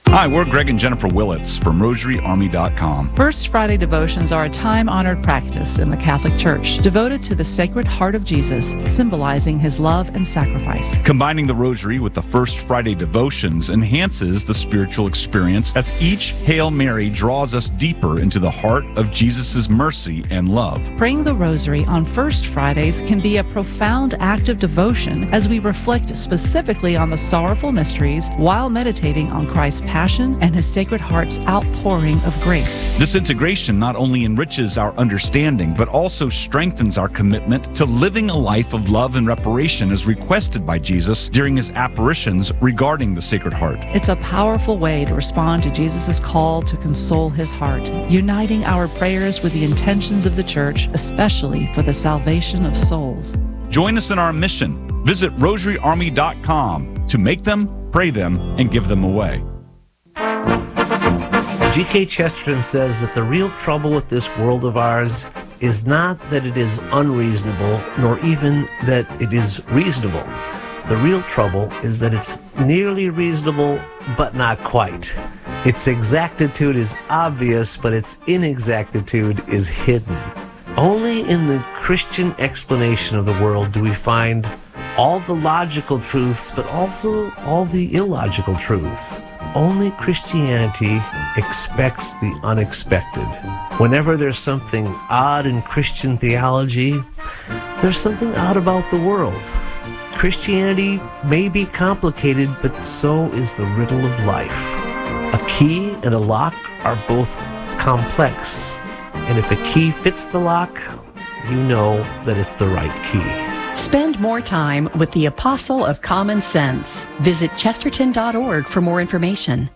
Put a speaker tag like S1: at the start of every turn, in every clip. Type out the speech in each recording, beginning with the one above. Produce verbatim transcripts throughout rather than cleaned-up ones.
S1: Hi, we're Greg and Jennifer Willits from Rosary Army dot com.
S2: First Friday devotions are a time-honored practice in the Catholic Church devoted to the Sacred Heart of Jesus, symbolizing his love and sacrifice.
S1: Combining the Rosary with the First Friday devotions enhances the spiritual experience as each Hail Mary draws us deeper into the heart of Jesus' mercy and love.
S2: Praying the Rosary on First Fridays can be a profound act of devotion as we reflect specifically on the sorrowful mysteries while meditating on Christ's passion and his Sacred Heart's outpouring of grace.
S1: This integration not only enriches our understanding, but also strengthens our commitment to living a life of love and reparation as requested by Jesus during his apparitions regarding the Sacred Heart.
S2: It's a powerful way to respond to Jesus' call to console his heart, uniting our prayers with the intentions of the Church, especially for the salvation of souls.
S1: Join us in our mission. Visit Rosary Army dot com to make them, pray them, and give them away.
S3: G K Chesterton says that the real trouble with this world of ours is not that it is unreasonable, nor even that it is reasonable. The real trouble is that it's nearly reasonable, but not quite. Its exactitude is obvious, but its inexactitude is hidden. Only in the Christian explanation of the world do we find all the logical truths, but also all the illogical truths. Only Christianity expects the unexpected. Whenever there's something odd in Christian theology, there's something odd about the world. Christianity may be complicated, but so is the riddle of life. A key and a lock are both complex, and if a key fits the lock, you know that it's the right key.
S4: Spend more time with the Apostle of Common Sense. Visit Chesterton dot org for more information.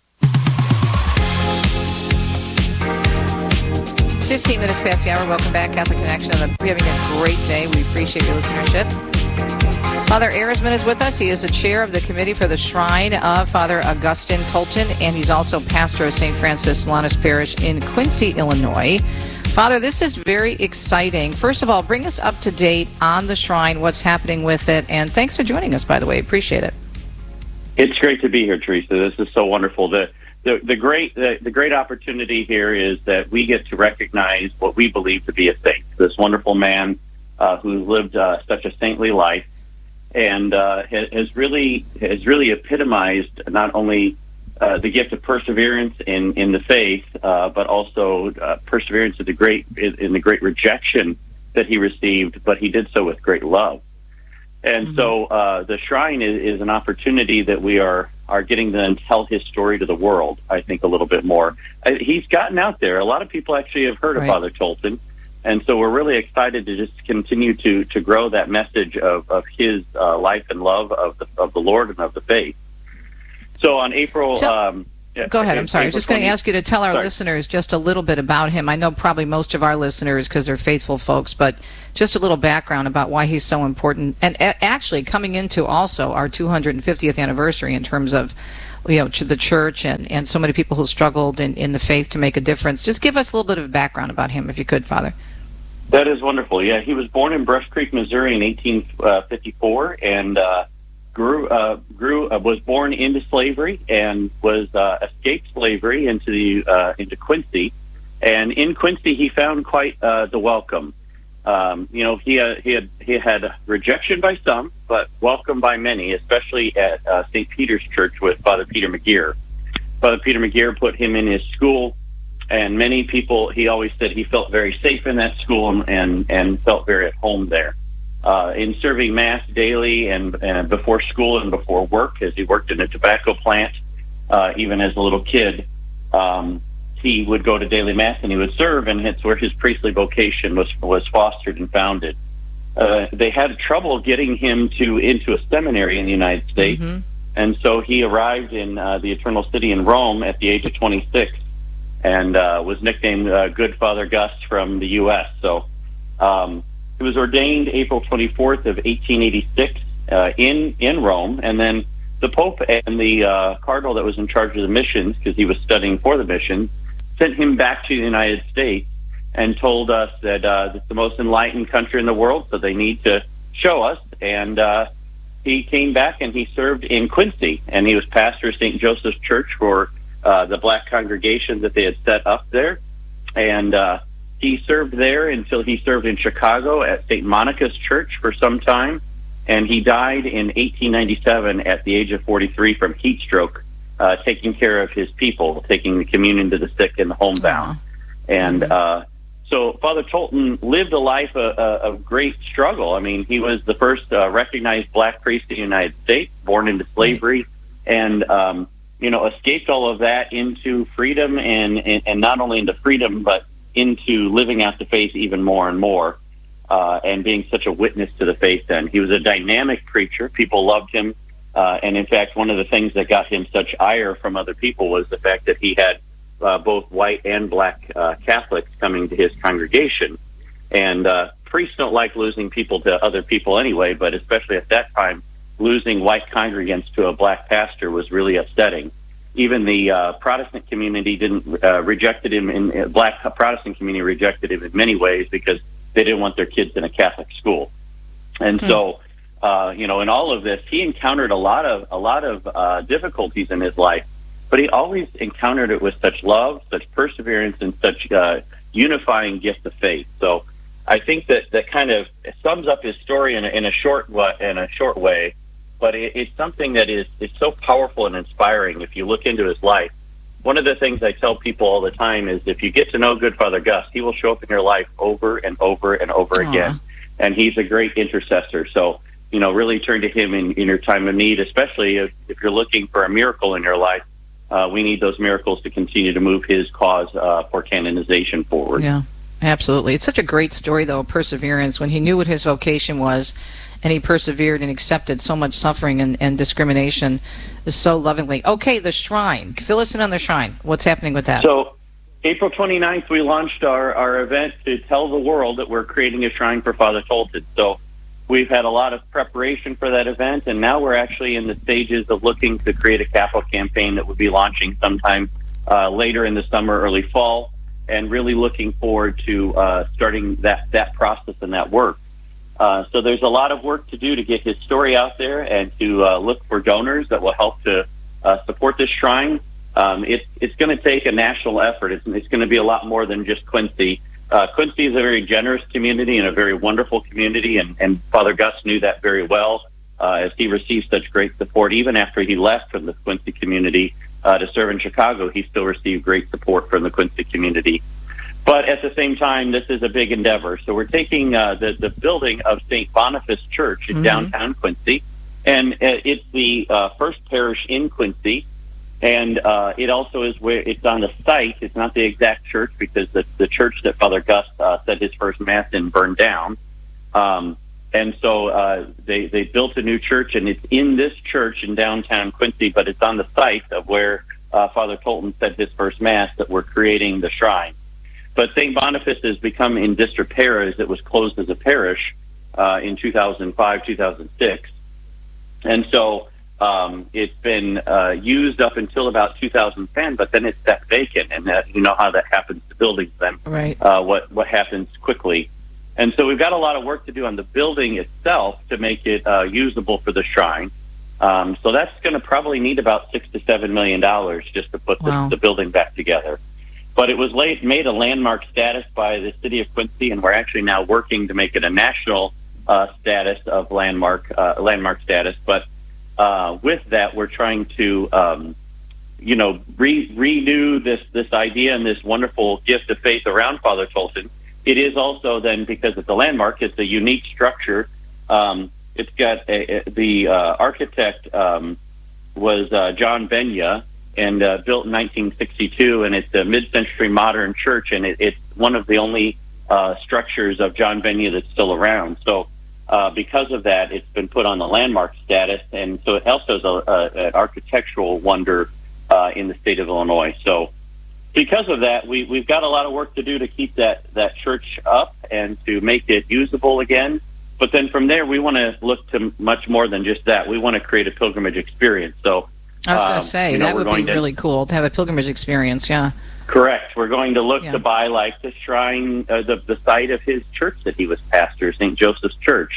S5: fifteen minutes past the hour. Welcome back, Catholic Connection. We're having a great day. We appreciate your listenership. Father Arisman is with us. He is the chair of the committee for the Shrine of Father Augustine Tolton, and he's also pastor of Saint Francis Solanus Parish in Quincy, Illinois. Father, this is very exciting. First of all, bring us up to date on the Shrine, what's happening with it, and thanks for joining us, by the way. Appreciate it.
S6: It's great to be here, Teresa. This is so wonderful. The the, the great the, the great opportunity here is that we get to recognize what we believe to be a saint, this wonderful man uh, who's lived uh, such a saintly life, and uh, has really has really epitomized not only Uh, the gift of perseverance in, in the faith, uh, but also uh, perseverance in the great in the great rejection that he received, but he did so with great love. And mm-hmm. so uh, the Shrine is, is an opportunity that we are, are getting to then tell his story to the world, I think, a little bit more. Uh, he's gotten out there. A lot of people actually have heard right. of Father Tolton, and so we're really excited to just continue to, to grow that message of, of his uh, life and love of the, of the Lord and of the faith. So on April...
S5: So,
S6: um, yeah,
S5: go ahead, I'm sorry. I was just going to ask you to tell our
S6: sorry.
S5: listeners just a little bit about him. I know probably most of our listeners, because they're faithful folks, but just a little background about why he's so important. And a- actually coming into also our two hundred fiftieth anniversary in terms of, you know, to the church and, and so many people who struggled in, in the faith to make a difference. Just give us a little bit of background about him, if you could, Father.
S6: That is wonderful. Yeah, he was born in Brush Creek, Missouri in eighteen fifty-four, and... Uh, grew uh, grew uh, was born into slavery and was uh, escaped slavery into the uh, into Quincy, and in Quincy he found quite uh, the welcome. Um, you know, he uh, he had he had rejection by some, but welcome by many, especially at uh, Saint Peter's Church with Father Peter McGeer. Father Peter McGeer put him in his school, and many people. He always said he felt very safe in that school and and, and felt very at home there. Uh, in serving Mass daily and, and before school and before work, as he worked in a tobacco plant, uh, even as a little kid, um, he would go to daily Mass and he would serve, and that's where his priestly vocation was was fostered and founded. Uh, they had trouble getting him to into a seminary in the United States, mm-hmm. and so he arrived in uh, the Eternal City in Rome at the age of twenty-six, and uh, was nicknamed uh, Good Father Gus from the U S So. Um, He was ordained April twenty-fourth of eighteen eighty-six uh, in in Rome, and then the Pope and the uh, cardinal that was in charge of the missions, because he was studying for the missions, sent him back to the United States and told us that uh, it's the most enlightened country in the world, so they need to show us. And uh, he came back and he served in Quincy, and he was pastor of Saint Joseph's Church for uh, the black congregation that they had set up there. And uh, he served there until he served in Chicago at Saint Monica's Church for some time. And he died in eighteen ninety-seven at the age of forty-three from heat stroke, uh, taking care of his people, taking the communion to the sick and the homebound. And
S5: mm-hmm.
S6: uh, so Father Tolton lived a life of, of great struggle. I mean, he was the first uh, recognized black priest in the United States, born into slavery, and, um, you know, escaped all of that into freedom, and, and, and not only into freedom, but into living out the faith even more and more. Uh, and being such a witness to the faith then. He was a dynamic preacher. People loved him. Uh, and in fact, one of the things that got him such ire from other people was the fact that he had uh, both white and black uh, Catholics coming to his congregation. And uh, priests don't like losing people to other people anyway, but especially at that time, losing white congregants to a black pastor was really upsetting. Even the uh, Protestant community didn't uh, rejected him, in uh, black Protestant community rejected him in many ways because they didn't want their kids in a Catholic school. And hmm. so, uh, you know, in all of this, he encountered a lot of a lot of uh, difficulties in his life, but he always encountered it with such love, such perseverance, and such uh, unifying gift of faith. So I think that that kind of sums up his story in a, in a short in a short way, but it, it's something that is is so powerful and inspiring if you look into his life. One of the things I tell people all the time is if you get to know good Father Gus, he will show up in your life over and over and over Aww. again. And he's a great intercessor. So, you know, really turn to him in, in your time of need, especially if, if you're looking for a miracle in your life. Uh, we need those miracles to continue to move his cause uh, for canonization forward.
S5: Yeah, absolutely. It's such a great story, though, of perseverance. When he knew what his vocation was, and he persevered and accepted so much suffering and, and discrimination so lovingly. Okay, the Shrine. Fill us in on the Shrine. What's happening with that?
S6: So, April twenty-ninth, we launched our, our event to tell the world that we're creating a shrine for Father Tolton. So, we've had a lot of preparation for that event, and now we're actually in the stages of looking to create a capital campaign that will be launching sometime uh, later in the summer, early fall, and really looking forward to uh, starting that, that process and that work. Uh, so there's a lot of work to do to get his story out there and to uh, look for donors that will help to uh, support this shrine. Um, it, it's going to take a national effort. It's, it's going to be a lot more than just Quincy. Uh, Quincy is a very generous community and a very wonderful community, and, and Father Gus knew that very well uh, as he received such great support. Even after he left from the Quincy community uh, to serve in Chicago, he still received great support from the Quincy community. But at the same time, this is a big endeavor. So we're taking uh, the, the building of Saint Boniface Church in mm-hmm. downtown Quincy, and uh, it's the uh, first parish in Quincy, and uh, it also is where it's on the site. It's not the exact church because the, the church that Father Gus uh, said his first Mass in burned down. Um, and so uh, they, they built a new church, and it's in this church in downtown Quincy, but it's on the site of where uh, Father Tolton said his first Mass that we're creating the shrine. But Saint Boniface has become in disrepair as it was closed as a parish uh, in two thousand five, two thousand six. And so um, it's been uh, used up until about two thousand ten, but then it's sat vacant. And that, you know how that happens to buildings then,
S5: right.
S6: uh, what, what happens quickly. And so we've got a lot of work to do on the building itself to make it uh, usable for the shrine. Um, so that's going to probably need about six to seven million dollars just to put
S5: wow.
S6: the, the building back together. But it was late, made a landmark status by the city of Quincy, and we're actually now working to make it a national uh, status of landmark uh, landmark status. But uh, with that, we're trying to, um, you know, re- renew this this idea and this wonderful gift of faith around Father Tolton. It is also then, because it's a landmark, it's a unique structure. Um, it's got a, a, the uh, architect um, was uh, John Benya, and uh, built in nineteen sixty-two, and it's a mid-century modern church, and it, it's one of the only uh, structures of John Benya that's still around. So uh, because of that, it's been put on the landmark status, and so it also is a, a, an architectural wonder uh, in the state of Illinois. So because of that, we, we've got a lot of work to do to keep that, that church up and to make it usable again. But then from there, we want to look to much more than just that. We want to create a pilgrimage experience. So
S5: I was going
S6: um,
S5: to say,
S6: you know,
S5: that would be
S6: to,
S5: really cool to have a pilgrimage experience, yeah.
S6: Correct. We're going to look
S5: yeah.
S6: to buy, like, the shrine, uh, the, the site of his church that he was pastor, Saint Joseph's Church.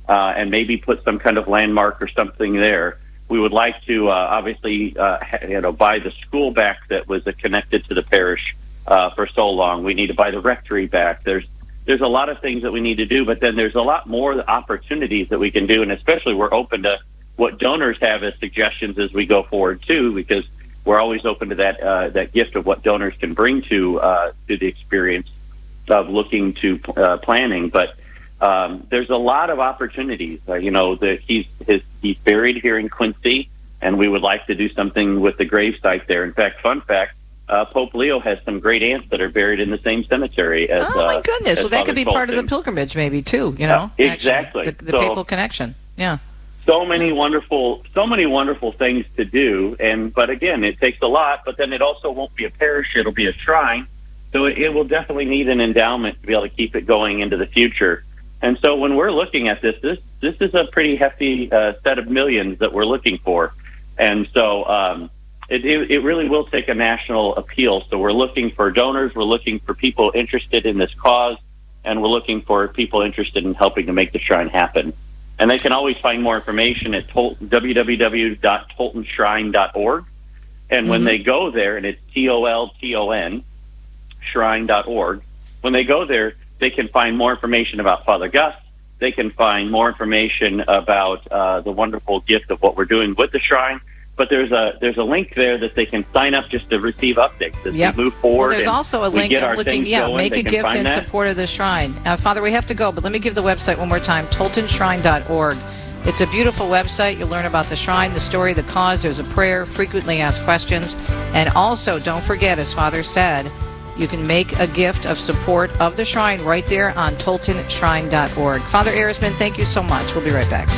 S6: uh, and maybe put some kind of landmark or something there. We would like to uh, obviously uh, you know buy the school back that was uh, connected to the parish uh, for so long. We need to buy the rectory back. There's there's a lot of things that we need to do, but then there's a lot more opportunities that we can do, and especially we're open to what donors have as suggestions as we go forward too, because we're always open to that uh, that gift of what donors can bring to uh, to the experience of looking to uh, planning. But um, there's a lot of opportunities. Uh, you know, the, he's his, he's buried here in Quincy, and we would like to do something with the gravesite there. In fact, fun fact, uh, Pope Leo has some great aunts that are buried in the same cemetery as.
S5: Oh my
S6: uh,
S5: goodness! So that
S6: Father
S5: could be
S6: Tolton.
S5: part of the pilgrimage, maybe too. You know,
S6: uh, exactly
S5: actually, the, the
S6: so,
S5: papal connection. Yeah.
S6: So many wonderful, so many wonderful things to do, and but again, it takes a lot. But then it also won't be a parish; it'll be a shrine. So it, it will definitely need an endowment to be able to keep it going into the future. And so when we're looking at this, this this is a pretty hefty uh, set of millions that we're looking for. And so um, it, it it really will take a national appeal. So we're looking for donors, we're looking for people interested in this cause, and we're looking for people interested in helping to make the shrine happen. And they can always find more information at tol- w w w dot tolton shrine dot org. And when mm-hmm. they go there, and it's T O L T O N, shrine dot org, when they go there, they can find more information about Father Gus. They can find more information about uh, the wonderful gift of what we're doing with the shrine. But there's a there's a link there that they can sign up just to receive updates as
S5: yep.
S6: we move forward.
S5: Well, there's also a link I'm looking, yeah,
S6: going,
S5: make a gift in
S6: that.
S5: support of the shrine. Uh, Father, we have to go, but let me give the website one more time, tolton shrine dot org. It's a beautiful website. You'll learn about the shrine, the story, the cause. There's a prayer, frequently asked questions. And also, don't forget, as Father said, you can make a gift of support of the shrine right there on tolton shrine dot org. Father Ehresmann, thank you so much. We'll be right back.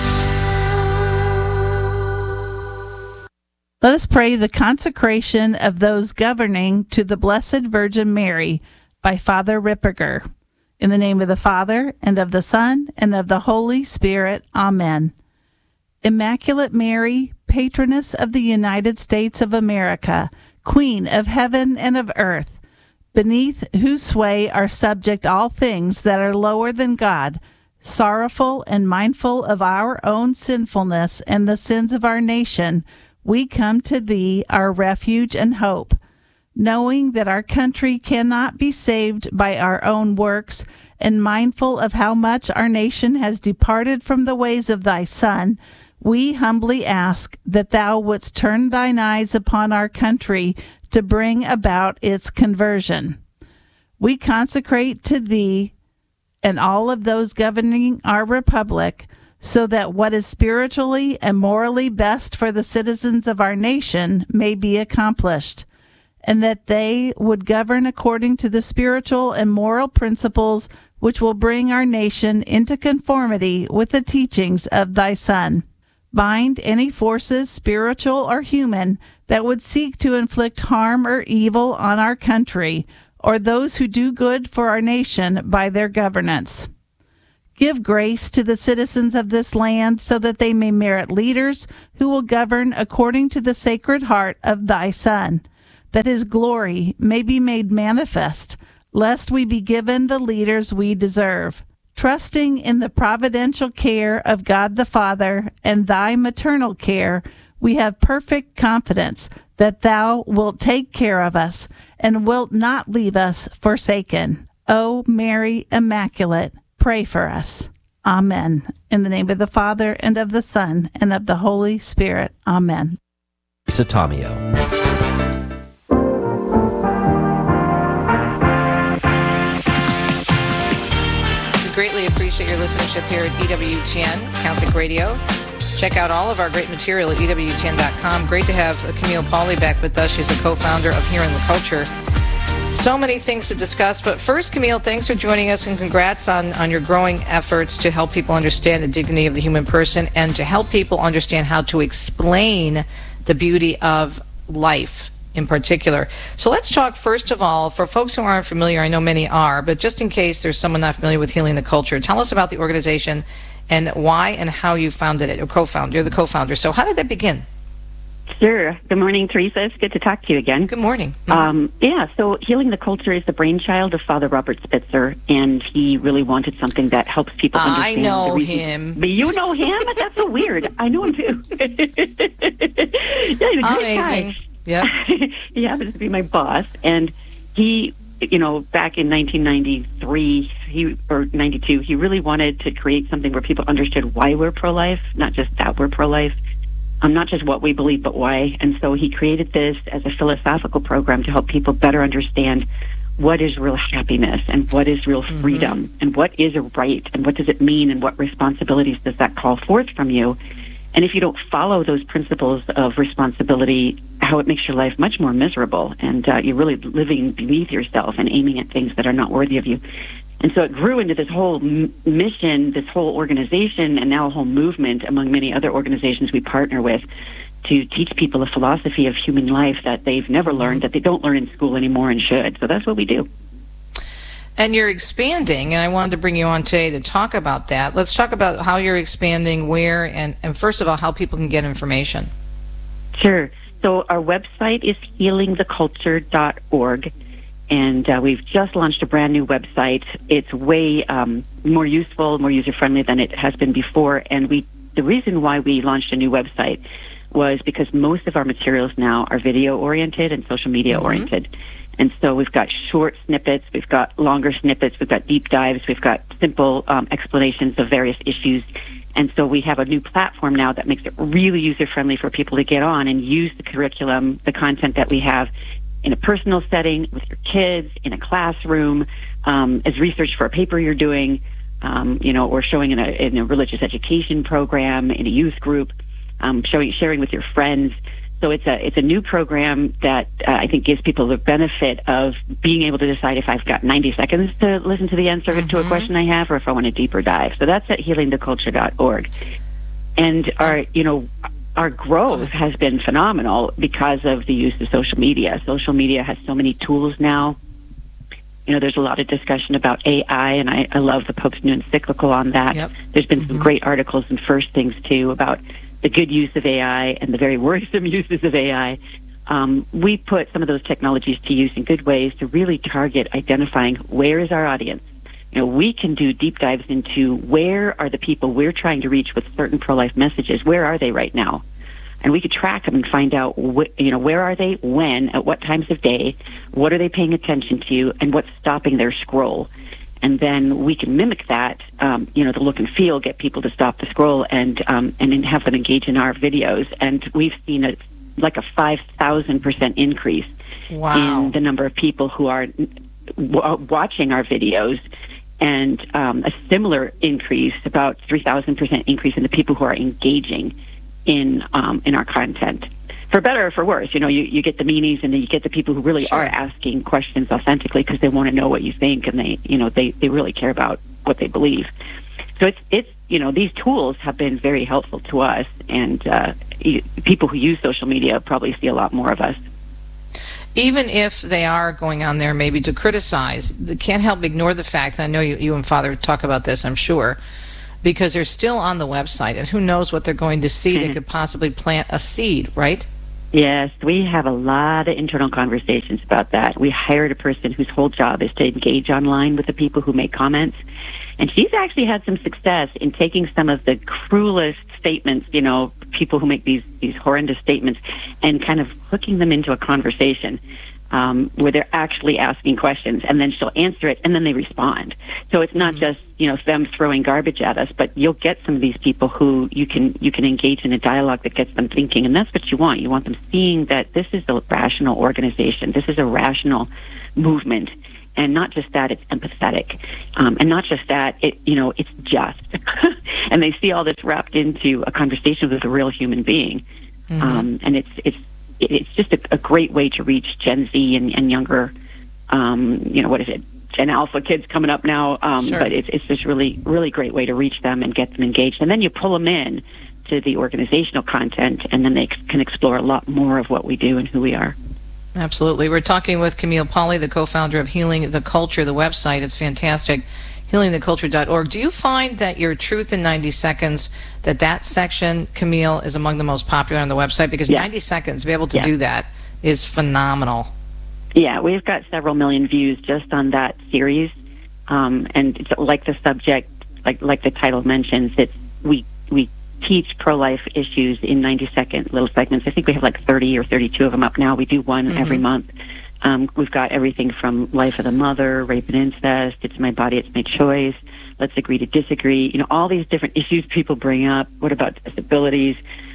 S7: Let us pray the consecration of those governing to the Blessed Virgin Mary by Father Ripperger. In the name of the Father, and of the Son, and of the Holy Spirit. Amen. Immaculate Mary, patroness of the United States of America, Queen of heaven and of earth, beneath whose sway are subject all things that are lower than God, sorrowful and mindful of our own sinfulness and the sins of our nation, we come to thee, our refuge and hope, knowing that our country cannot be saved by our own works, and mindful of how much our nation has departed from the ways of thy Son, we humbly ask that thou wouldst turn thine eyes upon our country to bring about its conversion. We consecrate to thee and all of those governing our republic, so that what is spiritually and morally best for the citizens of our nation may be accomplished, and that they would govern according to the spiritual and moral principles which will bring our nation into conformity with the teachings of thy Son. Bind any forces, spiritual or human, that would seek to inflict harm or evil on our country, or those who do good for our nation by their governance. Give grace to the citizens of this land so that they may merit leaders who will govern according to the Sacred Heart of thy Son, that his glory may be made manifest, lest we be given the leaders we deserve. Trusting in the providential care of God the Father and thy maternal care, we have perfect confidence that thou wilt take care of us and wilt not leave us forsaken. O Mary Immaculate, pray for us. Amen. In the name of the Father, and of the Son, and of the Holy Spirit. Amen.
S3: Satamio.
S5: We greatly appreciate your listenership here at E W T N, Catholic Radio. Check out all of our great material at E W T N dot com. Great to have Camille Pauly back with us. She's a co-founder of Hearing the Culture. So many things to discuss, but first, Camille, thanks for joining us, and congrats on, on your growing efforts to help people understand the dignity of the human person and to help people understand how to explain the beauty of life in particular. So let's talk, first of all, for folks who aren't familiar, I know many are, but just in case there's someone not familiar with Healing the Culture, tell us about the organization and why and how you founded it, or co-founded. You're the co-founder. So how did that begin?
S8: Sure. Good morning, Teresa. It's good to talk to you again.
S5: Good morning. Mm-hmm.
S8: Um, yeah, so Healing the Culture is the brainchild of Father Robert Spitzer, and he really wanted something that helps people understand.
S5: I know
S8: the reason.
S5: him.
S8: But you know him? That's so weird. I know him, too. Yeah, he's a great
S5: Amazing.
S8: guy.
S5: Yeah.
S8: He happens to be my boss, and he, you know, back in nineteen ninety-three he or ninety-two, he really wanted to create something where people understood why we're pro-life, not just that we're pro-life. Um, not just what we believe, but why. And so he created this as a philosophical program to help people better understand what is real happiness and what is real freedom mm-hmm. and what is a right and what does it mean and what responsibilities does that call forth from you. And if you don't follow those principles of responsibility, how it makes your life much more miserable, and uh, you're really living beneath yourself and aiming at things that are not worthy of you. And so it grew into this whole m- mission, this whole organization, and now a whole movement among many other organizations we partner with to teach people a philosophy of human life that they've never learned, that they don't learn in school anymore and should. So that's what we do.
S5: And you're expanding, and I wanted to bring you on today to talk about that. Let's talk about how you're expanding, where, and, and first of all, how people can get information.
S8: Sure. So our website is healing the culture dot org. And uh, we've just launched a brand new website. It's way um, more useful, more user-friendly than it has been before. And we, the reason why we launched a new website was because most of our materials now are video-oriented and social media-oriented. Mm-hmm. And so we've got short snippets, we've got longer snippets, we've got deep dives, we've got simple um, explanations of various issues. And so we have a new platform now that makes it really user-friendly for people to get on and use the curriculum, the content that we have, in a personal setting, with your kids, in a classroom, um, as research for a paper you're doing, um, you know, or showing in a, in a religious education program, in a youth group, um, showing, sharing with your friends. So it's a it's a new program that uh, I think gives people the benefit of being able to decide if I've got ninety seconds to listen to the answer mm-hmm. to a question I have, or if I want a deeper dive. So that's at healing the culture dot org. And our, you know, our growth has been phenomenal because of the use of social media. Social media has so many tools now. You know, there's a lot of discussion about A I, and I, I love the Pope's new encyclical on that. Yep. There's been mm-hmm. some great articles in First Things, too, about the good use of A I and the very worrisome uses of A I. Um, we put some of those technologies to use in good ways to really target identifying where is our audience. You know, we can do deep dives into where are the people we're trying to reach with certain pro-life messages. Where are they right now? And we could track them and find out, wh- you know, where are they, when, at what times of day, what are they paying attention to, and what's stopping their scroll. And then we can mimic that, um, you know, the look and feel, get people to stop the scroll and um, and then have them engage in our videos. And we've seen a, like a five thousand percent increase
S5: wow.
S8: in the number of people who are w- watching our videos, and um, a similar increase, about three thousand percent increase in the people who are engaging in um, in our content. For better or for worse, you know, you, you get the meanies, and then you get the people who really sure. are asking questions authentically because they want to know what you think, and they, you know, they, they really care about what they believe. So it's, it's, you know, these tools have been very helpful to us, and uh, people who use social media probably see a lot more of us.
S5: Even if they are going on there maybe to criticize, they can't help ignore the fact, and I know you, you and Father talk about this, I'm sure, because they're still on the website, and who knows what they're going to see that could possibly plant a seed, right?
S8: Yes, we have a lot of internal conversations about that. We hired a person whose whole job is to engage online with the people who make comments, and she's actually had some success in taking some of the cruelest statements, you know, people who make these, these horrendous statements, and kind of hooking them into a conversation um, where they're actually asking questions, and then she'll answer it, and then they respond. So it's not mm-hmm. just, you know, them throwing garbage at us, but you'll get some of these people who you can you can engage in a dialogue that gets them thinking, and that's what you want. You want them seeing that this is a rational organization, this is a rational movement, and not just that, it's empathetic, um, and not just that, it you know, it's just. And they see all this wrapped into a conversation with a real human being, mm-hmm. um, and it's it's it's just a, a great way to reach Gen Z and, and younger, um, you know, what is it? Gen Alpha kids coming up now, um, sure. but it's, it's just really, really great way to reach them and get them engaged. And then you pull them in to the organizational content, and then they can explore a lot more of what we do and who we are.
S5: Absolutely. We're talking with Camille Pauley, the co-founder of Healing the Culture, the website. It's fantastic. healing the culture dot org. Do you find that your Truth in ninety seconds, that that section, Camille, is among the most popular on the website? Because
S8: yeah.
S5: ninety seconds, to be able to
S8: yeah.
S5: do that is phenomenal.
S8: Yeah, we've got several million views just on that series. Um, and it's like the subject, like like the title mentions, it's we we teach pro-life issues in ninety-second little segments. I think we have like thirty or thirty-two of them up now. We do one mm-hmm. every month. Um, we've got everything from life of the mother, rape and incest, it's my body, it's my choice, let's agree to disagree, you know, all these different issues people bring up. What about disabilities?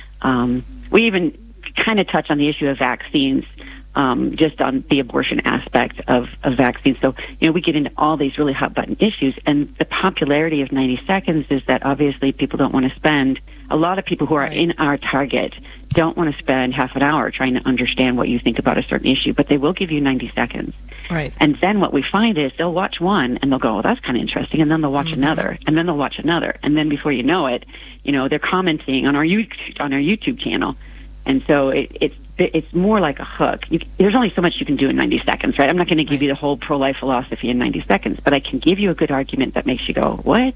S8: Um, we even kind of touch on the issue of vaccines, um, just on the abortion aspect of, of vaccines. So, you know, we get into all these really hot button issues, and the popularity of ninety seconds is that obviously people don't want to spend, a lot of people who are right. in our target don't want to spend half an hour trying to understand what you think about a certain issue, but they will give you ninety seconds.
S5: Right.
S8: And then what we find is they'll watch one and they'll go, well, that's kind of interesting. And then they'll watch mm-hmm. another, and then they'll watch another. And then before you know it, you know, they're commenting on our YouTube, on our YouTube channel. And so it, it's, it's more like a hook. You, there's only so much you can do in ninety seconds, right? I'm not going to give right. you the whole pro-life philosophy in ninety seconds, but I can give you a good argument that makes you go, what?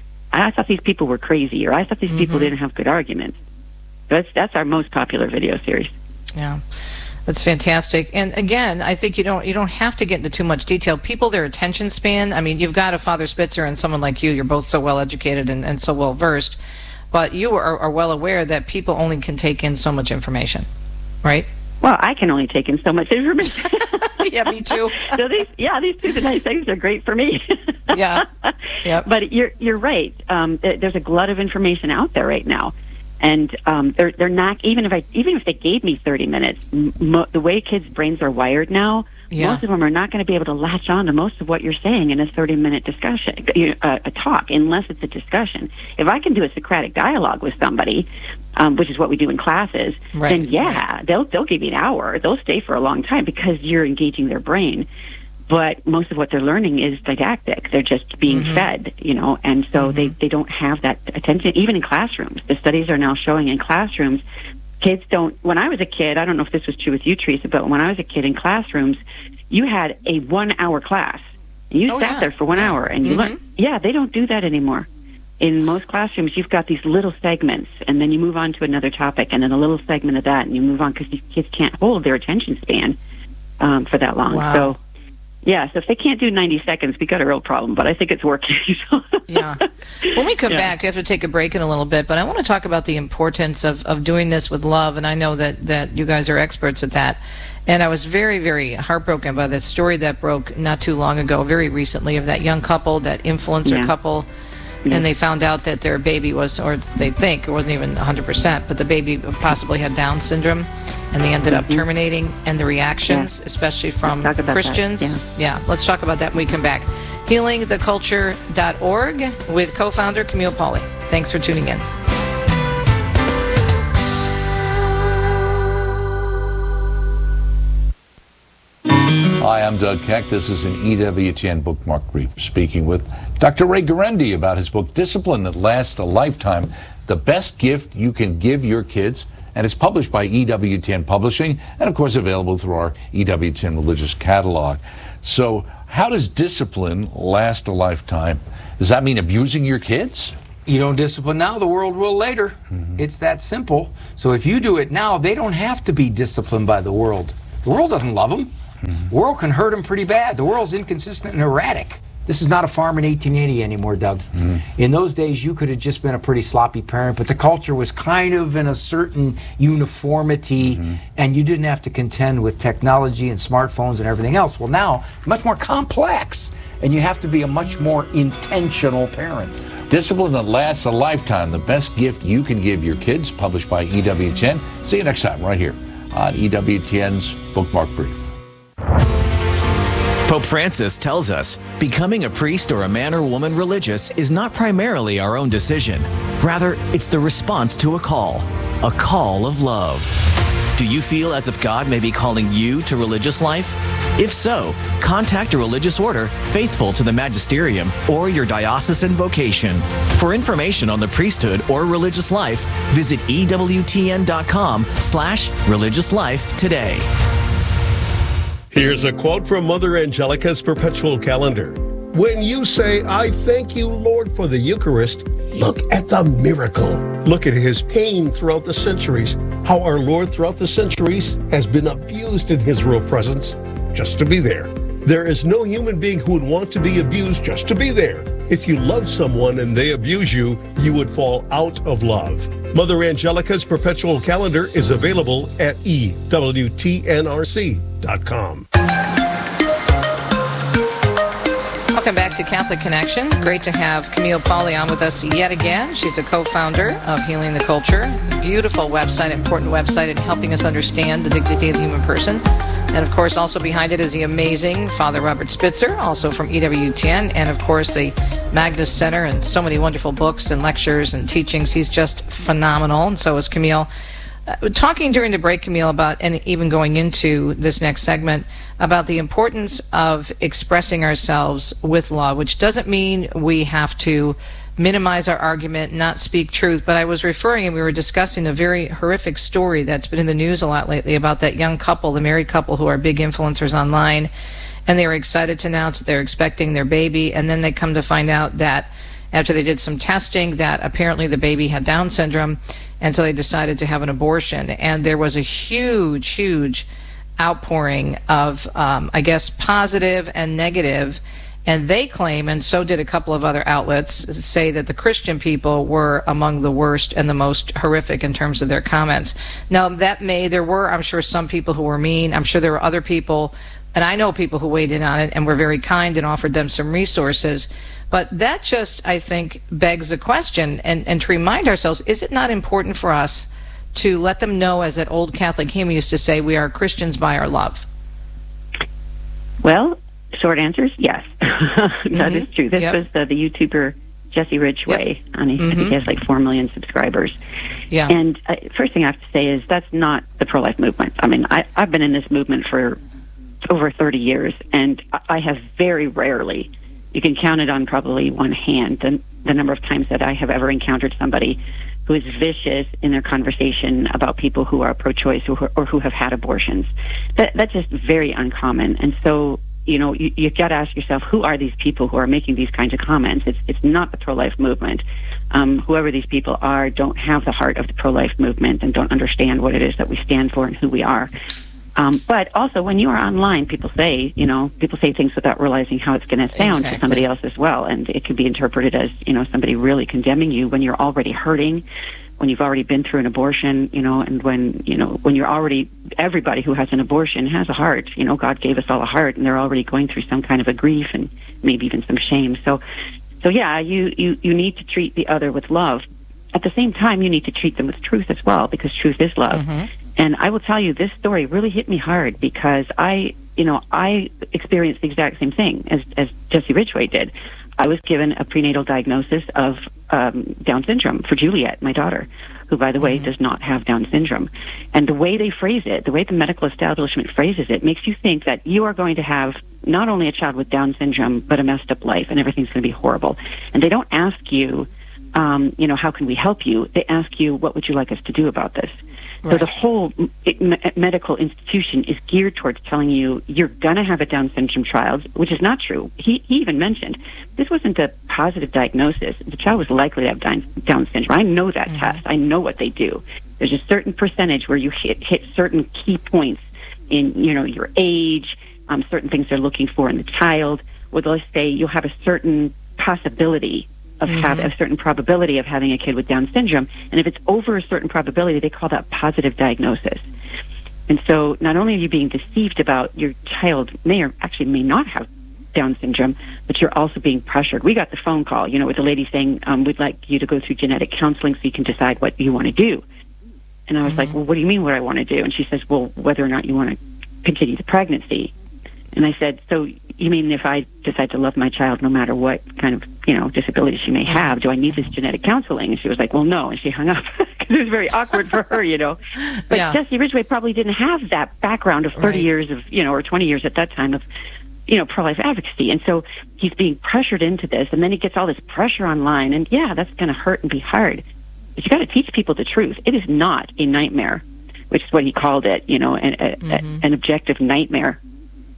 S8: I thought these people were crazy, or I thought these mm-hmm. people didn't have good arguments. That's that's our most popular video series.
S5: Yeah, that's fantastic. And again, I think you don't you don't have to get into too much detail. People, their attention span. I mean, you've got a Father Spitzer and someone like you. You're both so well educated and, and so well versed, but you are, are well aware that people only can take in so much information, right?
S8: Well, I can only take in so much information.
S5: Yeah, me too.
S8: so these, yeah, these two nice things are great for me.
S5: Yeah, yeah.
S8: But you're you're right. Um, there's a glut of information out there right now. And um, they're they're not, even if I even if they gave me thirty minutes, mo- the way kids' brains are wired now, yeah. most of them are not going to be able to latch on to most of what you're saying in a thirty minute discussion, you know, uh, a talk, unless it's a discussion. If I can do a Socratic dialogue with somebody, um, which is what we do in classes, right. then yeah, right. they'll they'll give you an hour. They'll stay for a long time because you're engaging their brain. But most of what they're learning is didactic. They're just being mm-hmm. fed, you know, and so mm-hmm. they, they don't have that attention, even in classrooms. The studies are now showing in classrooms, kids don't, when I was a kid, I don't know if this was true with you, Teresa, but when I was a kid in classrooms, you had a one-hour class. And you oh, sat yeah. there for one yeah. hour, and you mm-hmm. learned. Yeah, they don't do that anymore. In most classrooms, you've got these little segments, and then you move on to another topic, and then a little segment of that, and you move on, because these kids can't hold their attention span um, for that long.
S5: Wow.
S8: So. Yeah, so if they can't do ninety seconds, we got a real problem, but I think it's working.
S5: Yeah. When we come
S8: yeah.
S5: back, we have to take a break in a little bit, but I want to talk about the importance of, of doing this with love, and I know that, that you guys are experts at that. And I was very, very heartbroken by that story that broke not too long ago, very recently, of that young couple, that influencer
S8: yeah.
S5: couple, and they found out that their baby was, or they think it wasn't even one hundred percent, but the baby possibly had Down syndrome, and they ended up mm-hmm. terminating, and the reactions, yeah. especially from Christians. Yeah. yeah, let's talk about that when we come back. healing the culture dot org with co-founder Camille Pauley. Thanks for tuning in.
S9: Hi, I'm Doug Keck. This is an E W T N Bookmark Brief, speaking with Doctor Ray Guarendi about his book, Discipline That Lasts a Lifetime, the best gift you can give your kids. And it's published by E W T N Publishing, and of course available through our E W T N Religious Catalog. So how does discipline last a lifetime? Does that mean abusing your kids?
S10: You don't discipline now, the world will later. Mm-hmm. It's that simple. So if you do it now, they don't have to be disciplined by the world. The world doesn't love them. Mm-hmm. The world can hurt them pretty bad. The world's inconsistent and erratic. This is not a farm in eighteen eighty anymore, Doug. Mm-hmm. In those days, you could have just been a pretty sloppy parent, but the culture was kind of in a certain uniformity, mm-hmm. and you didn't have to contend with technology and smartphones and everything else. Well, now, much more complex, and you have to be a much more intentional parent.
S9: Discipline That Lasts a Lifetime, the best gift you can give your kids, published by E W T N. See you next time right here on E W T N's Bookmark Brief.
S11: Pope Francis tells us becoming a priest or a man or woman religious is not primarily our own decision. Rather, it's the response to a call, a call of love. Do you feel as if God may be calling you to religious life? If so, contact a religious order faithful to the magisterium or your diocesan vocation. For information on the priesthood or religious life, visit E W T N dot com slash religious life today.
S12: Here's a quote from Mother Angelica's perpetual calendar. When you say, I thank you, Lord, for the Eucharist, look at the miracle. Look at his pain throughout the centuries, how our Lord throughout the centuries has been abused in his real presence just to be there. There is no human being who would want to be abused just to be there. If you love someone and they abuse you, you would fall out of love. Mother Angelica's perpetual calendar is available at E W T N R C dot com.
S5: Welcome back to Catholic Connection. Great to have Camille Pauly on with us yet again. She's a co-founder of Healing the Culture. Beautiful website, important website in helping us understand the dignity of the human person. And, of course, also behind it is the amazing Father Robert Spitzer, also from E W T N, and, of course, the Magnus Center and so many wonderful books and lectures and teachings. He's just phenomenal, and so is Camille. Uh, talking during the break, Camille, about, and even going into this next segment, about the importance of expressing ourselves with love, which doesn't mean we have to minimize our argument, not speak truth. But I was referring, and we were discussing a very horrific story that's been in the news a lot lately about that young couple, the married couple who are big influencers online, and they were excited to announce that they're expecting their baby, and then they come to find out that after they did some testing that apparently the baby had Down syndrome, and so they decided to have an abortion. And there was a huge, huge outpouring of, um, I guess, positive and negative. And they claim, and so did a couple of other outlets, say that the Christian people were among the worst and the most horrific in terms of their comments. Now, that may, there were, I'm sure, some people who were mean. I'm sure there were other people, and I know people who weighed in on it and were very kind and offered them some resources. But that just, I think, begs a question, and, and to remind ourselves, is it not important for us to let them know, as that old Catholic hymn used to say, we are Christians by our love?
S8: Well, short answer is yes. that
S5: mm-hmm.
S8: is true. This
S5: yep.
S8: was the, the YouTuber Jesse Ridgway. Yep. And he, mm-hmm. I think he has like four million subscribers.
S5: Yeah.
S8: And uh, first thing I have to say is that's not the pro-life movement. I mean, I, I've been in this movement for over thirty years, and I have very rarely, you can count it on probably one hand, the, the number of times that I have ever encountered somebody who is vicious in their conversation about people who are pro-choice or, or who have had abortions. That, that's just very uncommon. And so, you know, you, you've got to ask yourself, who are these people who are making these kinds of comments? It's, it's not the pro-life movement. Um, whoever these people are don't have the heart of the pro-life movement and don't understand what it is that we stand for and who we are. Um, but also, when you are online, people say, you know, people say things without realizing how it's going to sound
S5: exactly.
S8: to somebody else as well. And it can be interpreted as, you know, somebody really condemning you when you're already hurting, when you've already been through an abortion, you know, and when, you know, when you're already, everybody who has an abortion has a heart. You know, God gave us all a heart, and they're already going through some kind of a grief and maybe even some shame. So, so yeah, you, you, you need to treat the other with love. At the same time, you need to treat them with truth as well, because truth is love.
S5: Mm-hmm.
S8: And I will tell you, this story really hit me hard because I, you know, I experienced the exact same thing as, as Jesse Ridgway did. I was given a prenatal diagnosis of um, Down syndrome for Juliet, my daughter, who, by the way,
S5: Mm-hmm.
S8: does not have Down syndrome. And the way they phrase it, the way the medical establishment phrases it, makes you think that you are going to have not only a child with Down syndrome, but a messed up life, and everything's going to be horrible. And they don't ask you, um, you know, how can we help you? They ask you, what would you like us to do about this? Right. So the whole it, medical institution is geared towards telling you you're going to have a Down syndrome child, which is not true. He, he even mentioned this wasn't a positive diagnosis. The child was likely to have Down, Down syndrome. I know that mm-hmm. test. I know what they do. There's a certain percentage where you hit, hit certain key points in, you know, your age, um, certain things they're looking for in the child. Where they'll say you'll have a certain possibility of mm-hmm. have a certain probability of having a kid with Down syndrome. And if it's over a certain probability, they call that positive diagnosis. And so not only are you being deceived about your child may or actually may not have Down syndrome, but you're also being pressured. We got the phone call, you know, with the lady saying, um, we'd like you to go through genetic counseling so you can decide what you want to do. And I was mm-hmm. like, well, what do you mean what I want to do? And she says, well, whether or not you want to continue the pregnancy. And I said, so you mean if I decide to love my child no matter what kind of, you know, disability she may have, do I need this genetic counseling? And she was like, well, no. And she hung up because it was very awkward for her, you know. But yeah. Jesse Ridgway probably didn't have that background of thirty right. years of, you know, or twenty years at that time of, you know, pro-life advocacy. And so he's being pressured into this, and then he gets all this pressure online. And, yeah, that's going to hurt and be hard. But you got to teach people the truth. It is not a nightmare, which is what he called it, you know, an, a, mm-hmm. a, an objective nightmare.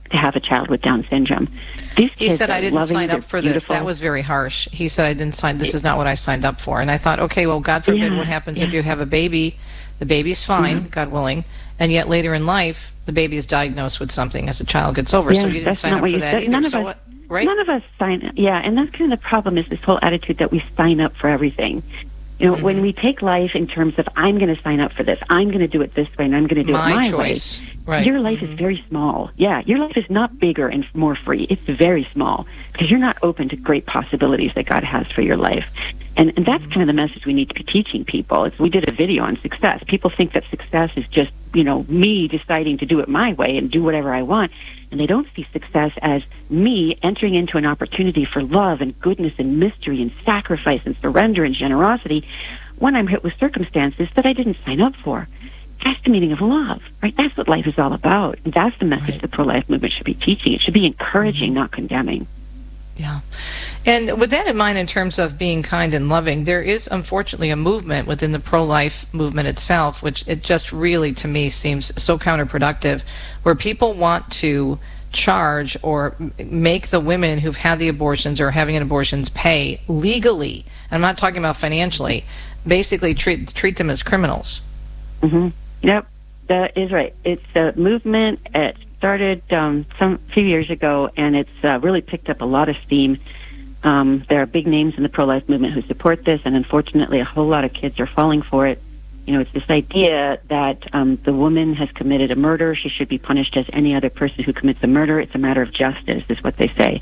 S8: to have a child with Down syndrome. These
S5: He
S8: kids
S5: said,
S8: are
S5: I didn't
S8: loving,
S5: sign
S8: they're
S5: up for this.
S8: beautiful.
S5: That was very harsh. He said, I didn't sign, this is not what I signed up for. And I thought, okay, well, God forbid
S8: Yeah,
S5: what happens
S8: yeah.
S5: if you have a baby. The baby's fine,
S8: Mhm.
S5: God willing, and yet later in life, the baby is diagnosed with something as the child gets over.
S8: Yeah,
S5: so you didn't
S8: that's
S5: sign
S8: not
S5: up
S8: what
S5: for
S8: you
S5: that
S8: said.
S5: either.
S8: None of
S5: so
S8: us-
S5: what, right?
S8: None of us sign. Yeah, and that's kind of the problem is this whole attitude that we sign up for everything. You know,
S5: Mm-hmm.
S8: when we take life in terms of I'm going to sign up for this, I'm going to do it this way, and I'm going to do
S5: My
S8: it my
S5: choice.
S8: way.
S5: Right.
S8: Your life is very small. Yeah, your life is not bigger and more free. It's very small because you're not open to great possibilities that God has for your life. And, and that's kind of the message we need to be teaching people. It's, we did a video on success. People think that success is just, you know, me deciding to do it my way and do whatever I want. And they don't see success as me entering into an opportunity for love and goodness and mystery and sacrifice and surrender and generosity when I'm hit with circumstances that I didn't sign up for. That's the meaning of love, right? That's what life is all about. And that's the message
S5: Right.
S8: the pro-life movement should be teaching. It should be encouraging, not condemning.
S5: Yeah. And with that in mind, in terms of being kind and loving, there is unfortunately a movement within the pro-life movement itself, which it just really, to me, seems so counterproductive, where people want to charge or m- make the women who've had the abortions or having an abortions pay legally. I'm not talking about financially. Basically, treat treat them as criminals.
S8: Mm-hmm. Yep, that is right. It's a movement. It started um, some few years ago, and it's uh, really picked up a lot of steam. Um, there are big names in the pro-life movement who support this, and unfortunately, a whole lot of kids are falling for it. You know, it's this idea that um, the woman has committed a murder. She should be punished as any other person who commits a murder. It's a matter of justice, is what they say.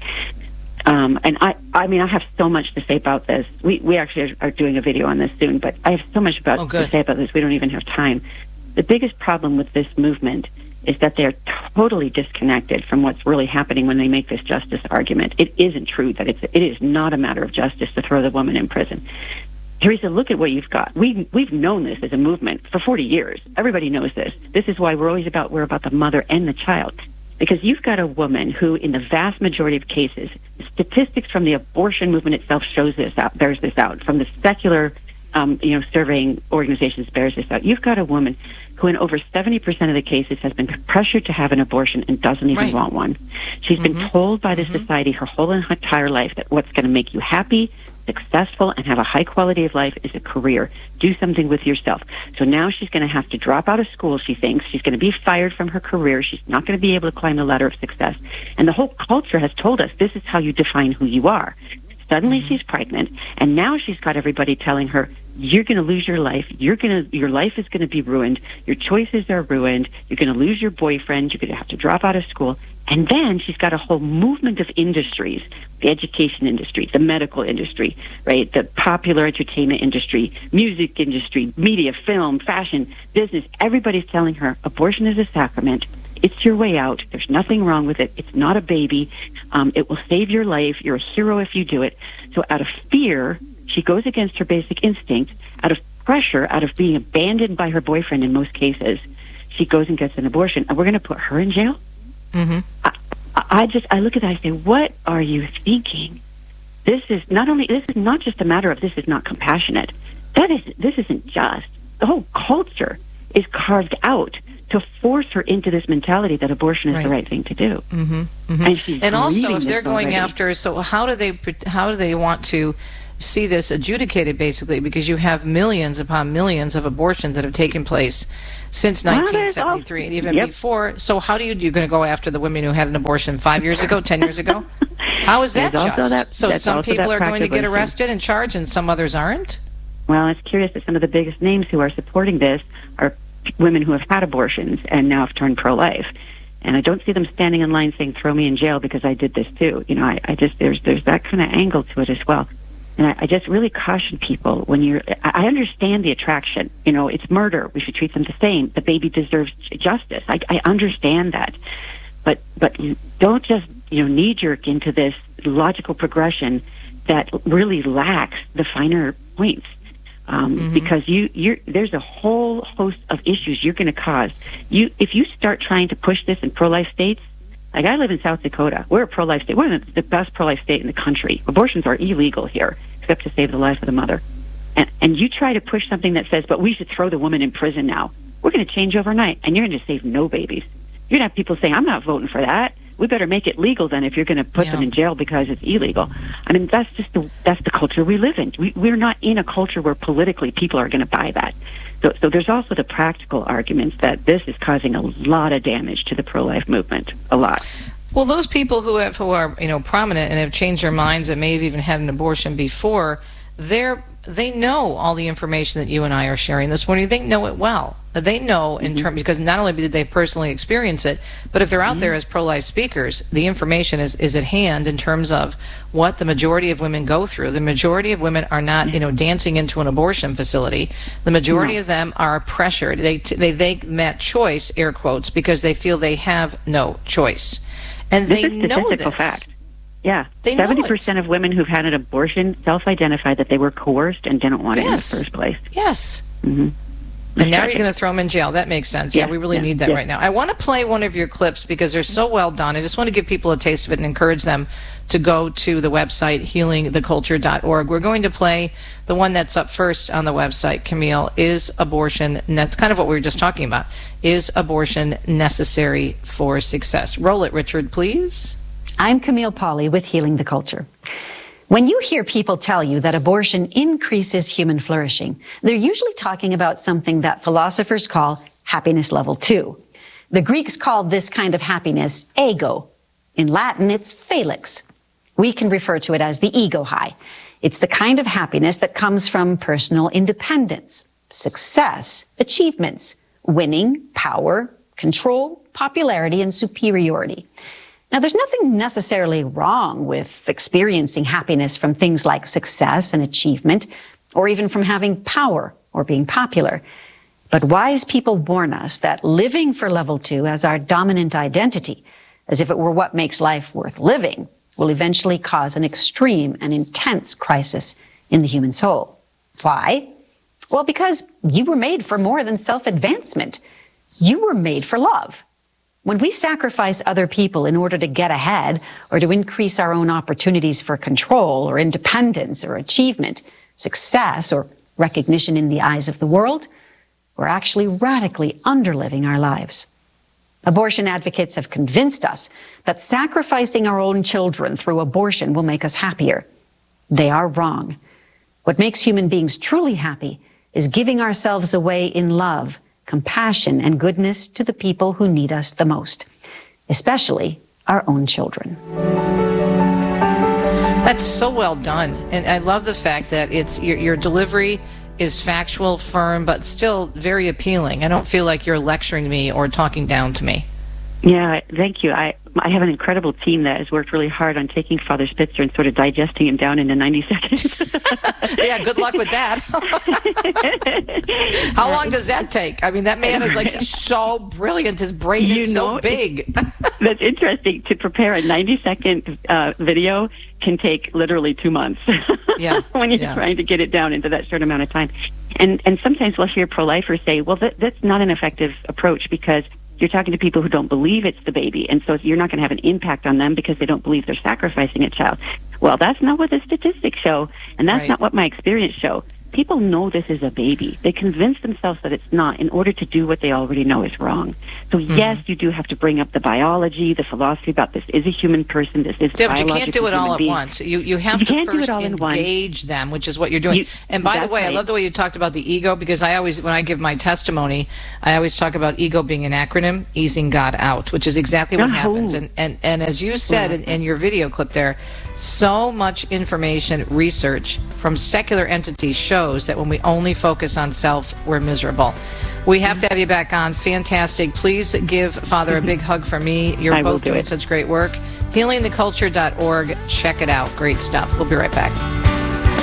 S8: Um, and I, I mean, I have so much to say about this. We, we actually are, are doing a video on this soon, but I have so much about
S5: Oh,
S8: to
S5: good.
S8: say about this. We don't even have time. The biggest problem with this movement is that they're totally disconnected from what's really happening when they make this justice argument. It isn't true that it's, it is not a matter of justice to throw the woman in prison. Teresa, look at what you've got. We, we've known this as a movement for forty years. Everybody knows this. This is why we're always about, we're about the mother and the child. Because you've got a woman who, in the vast majority of cases, statistics from the abortion movement itself shows this out, bears this out. From the secular, um, you know, surveying organizations bears this out. You've got a woman who, in over seventy percent of the cases, has been pressured to have an abortion and doesn't even
S5: Right.
S8: want one. She's
S5: Mm-hmm.
S8: been told by the society her whole entire life that what's going to make you happy, successful, and have a high quality of life is a career. Do something with yourself. So now she's going to have to drop out of school, she thinks. She's going to be fired from her career. She's not going to be able to climb the ladder of success. And the whole culture has told us this is how you define who you are. Suddenly she's pregnant, and now she's got everybody telling her, you're going to lose your life. You're going to, your life is going to be ruined. Your choices are ruined. You're going to lose your boyfriend. You're going to have to drop out of school. And then she's got a whole movement of industries, the education industry, the medical industry, right? The popular entertainment industry, music industry, media, film, fashion, business. Everybody's telling her abortion is a sacrament. It's your way out. There's nothing wrong with it. It's not a baby. Um, it will save your life. You're a hero if you do it. So out of fear, she goes against her basic instinct. Out of pressure, out of being abandoned by her boyfriend in most cases, she goes and gets an abortion. And we're going to put her in jail?
S5: Mm-hmm.
S8: I, I just, I look at that and I say, what are you thinking? This is not only, this is not just a matter of this is not compassionate. That is, this isn't just. The whole culture is carved out to force her into this mentality that abortion is
S5: Right.
S8: the right thing to do.
S5: Mm-hmm. Mm-hmm.
S8: And she's
S5: And also,
S8: breeding
S5: if they're
S8: this
S5: going
S8: already.
S5: after, so how do they how do they want to see this adjudicated, basically? Because you have millions upon millions of abortions that have taken place since
S8: Well,
S5: nineteen
S8: there's
S5: seventy-three
S8: also-
S5: and even
S8: yep.
S5: before. So how do you you're going to go after the women who had an abortion five years ago, ten years ago? How is that
S8: There's also
S5: just?
S8: that-
S5: so
S8: that's
S5: some
S8: also
S5: people
S8: that
S5: are going to get
S8: practical issue.
S5: arrested and charged, and some others aren't.
S8: Well, it's curious that some of the biggest names who are supporting this are women who have had abortions and now have turned pro-life. And I don't see them standing in line saying, throw me in jail because I did this too. You know, I, I just, there's, there's that kind of angle to it as well. And I, I just really caution people when you're, I, I understand the attraction. You know, it's murder. We should treat them the same. The baby deserves justice. I, I understand that. But, but you don't just, you know, knee jerk into this logical progression that really lacks the finer points. Um,
S5: Mm-hmm.
S8: Because you, you're, there's a whole host of issues you're going to cause. You, if you start trying to push this in pro-life states, like I live in South Dakota, we're a pro-life state. We're the best pro-life state in the country. Abortions are illegal here, except to save the life of the mother. And, and you try to push something that says, but we should throw the woman in prison now. We're going to change overnight, and you're going to save no babies. You're going to have people saying, I'm not voting for that. we better make it legal then if you're going to put
S5: Yeah.
S8: them in jail because it's illegal. I mean, that's just the that's the culture we live in. We, we're not in a culture where politically people are going to buy that. So, so there's also the practical arguments that this is causing a lot of damage to the pro-life movement, a lot.
S5: Well, those people who have who are you know prominent and have changed their minds that may have even had an abortion before, they're they know all the information that you and I are sharing this morning. They know it well. They know in mm-hmm. terms because not only did they personally experience it, but if they're out mm-hmm. there as pro-life speakers, the information is, is at hand in terms of what the majority of women go through. The majority of women are not, you know, dancing into an abortion facility. The majority no. of them are pressured. They they they met choice, air quotes, because they feel they have no choice, and
S8: this
S5: they
S8: is
S5: know
S8: statistical
S5: this.
S8: Fact. Yeah,
S5: they
S8: seventy percent of women who've had an abortion self-identify that they were coerced and didn't want
S5: yes.
S8: it in the first place.
S5: Yes.
S8: Mm-hmm.
S5: And now you're going to throw them in jail. That makes sense. Yeah, yeah we really yeah, need that yeah. right now. I want to play one of your clips because they're so well done. I just want to give people a taste of it and encourage them to go to the website, healing the culture dot org. We're going to play the one that's up first on the website, Camille. Is abortion, and that's kind of what we were just talking about, is abortion necessary for success? Roll it, Richard, please.
S13: I'm Camille Pauley with Healing the Culture. When you hear people tell you that abortion increases human flourishing, they're usually talking about something that philosophers call happiness level two. The Greeks called this kind of happiness ego. In Latin, it's felix. We can refer to it as the ego high. It's the kind of happiness that comes from personal independence, success, achievements, winning, power, control, popularity, and superiority. Now, there's nothing necessarily wrong with experiencing happiness from things like success and achievement, or even from having power or being popular. But wise people warn us that living for level two as our dominant identity, as if it were what makes life worth living, will eventually cause an extreme and intense crisis in the human soul. Why? Well, because you were made for more than self-advancement. You were made for love. When we sacrifice other people in order to get ahead or to increase our own opportunities for control or independence or achievement, success or recognition in the eyes of the world, we're actually radically underliving our lives. Abortion advocates have convinced us that sacrificing our own children through abortion will make us happier. They are wrong. What makes human beings truly happy is giving ourselves away in love, compassion, and goodness to the people who need us the most, especially our own children.
S5: That's so well done. And I love the fact that it's your, your delivery is factual, firm, but still very appealing. I don't feel like you're lecturing me or talking down to me.
S8: Yeah, thank you. I I have an incredible team that has worked really hard on taking Father Spitzer and sort of digesting him down into ninety seconds.
S5: Yeah, good luck with that. How long does that take? I mean, that man is like, he's so brilliant. His brain is you know, so big.
S8: That's interesting. To prepare a ninety second uh, video can take literally two months. Yeah. When you're yeah. trying to get it down into that short amount of time. And and sometimes we'll hear pro-lifers say, well, that, that's not an effective approach because you're talking to people who don't believe it's the baby, and so you're not going to have an impact on them because they don't believe they're sacrificing a child. Well, that's not what the statistics show, and that's
S5: right.
S8: not what my experience show. People know this is a baby. They convince themselves that it's not in order to do what they already know is wrong. So, mm-hmm. yes, you do have to bring up the biology, the philosophy about this is a human person, this is
S5: yeah,
S8: biological
S5: but you can't do it all at
S8: being.
S5: once. You you have
S8: you
S5: to first engage them, which is what you're doing. You, and by the way, right. I love the way you talked about the ego, because I always, when I give my testimony, I always talk about ego being an acronym, easing God out, which is exactly what oh. happens. And, and, and as you said yeah. in, in your video clip there, so much information, research from secular entities shows that when we only focus on self, we're miserable. We have to have you back on. Fantastic. Please give Father a big hug from me. You're
S8: I
S5: both
S8: do
S5: doing
S8: it.
S5: such great work. healing the culture dot org. Check it out. Great stuff. We'll be right back.